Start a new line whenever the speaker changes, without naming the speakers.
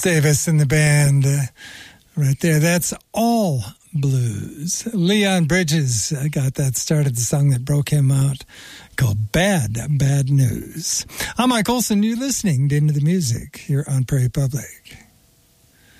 Davis and the band right there. That's All Blues. Leon Bridges got that started, the song that broke him out, called Bad News. I'm Mike Olson. You're listening to Into the Music here on Prairie Public.